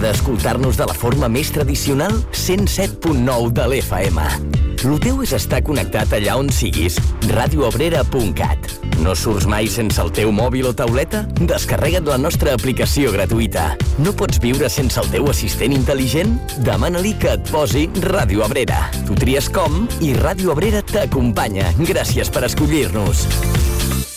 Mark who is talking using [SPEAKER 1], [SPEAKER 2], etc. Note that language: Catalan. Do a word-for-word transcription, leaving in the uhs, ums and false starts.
[SPEAKER 1] T'agrada escoltar-nos de la forma més tradicional? cent set punt nou de l'F M. Lo teu és estar connectat allà on siguis. radio obrera punt cat. No surts mai sense el teu mòbil o tauleta? Descarrega't la nostra aplicació gratuïta. No pots viure sense el teu assistent intel·ligent? Demana-li que et posi Ràdio Abrera. Tu tries com i Ràdio Abrera t'acompanya. Gràcies per escollir-nos.